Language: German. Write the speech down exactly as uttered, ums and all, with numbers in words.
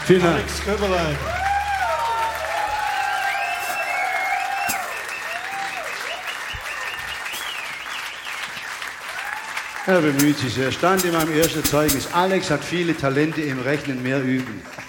Vielen Dank. Alex Köberlein. Er bemüht sich. Er stand in meinem ersten Zeugnis. Alex hat viele Talente im Rechnen, mehr üben.